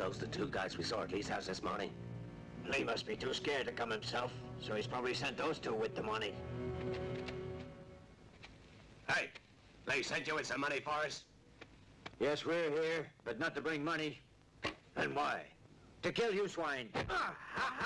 Those the two guys we saw at Lee's house this morning. Lee must be too scared to come himself, so he's probably sent those two with the money. Hey, Lee sent you with some money for us? Yes, we're here, but not to bring money. And why? To kill you swine.